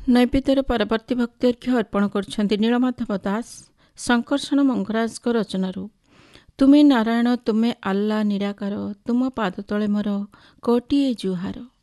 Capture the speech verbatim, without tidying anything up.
ନୈବେଦ୍ୟର ପରବର୍ତ୍ତୀ ଭକ୍ତି ଅର୍ଘ୍ୟ ଅର୍ପଣ କରୁଛନ୍ତି ନୀଳମାଧବ ଦାସ ଶଙ୍କର୍ଷଣ ମଙ୍ଗରାଜଙ୍କ ରଚନାରୁ। ତୁମେ ନାରାୟଣ ତୁମେ ଆଲ୍ଲା ନିରାକାର, ତୁମ ପାଦ ତଳେ ମୋର କୋଟିଏ ଜୁହାର।